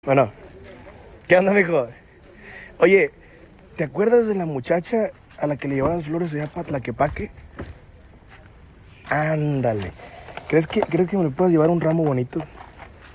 Bueno, ¿qué onda, mijo? Oye, ¿te acuerdas de la muchacha a la que le llevaban flores allá para Tlaquepaque? Ándale. ¿Crees que me le puedas llevar un ramo bonito?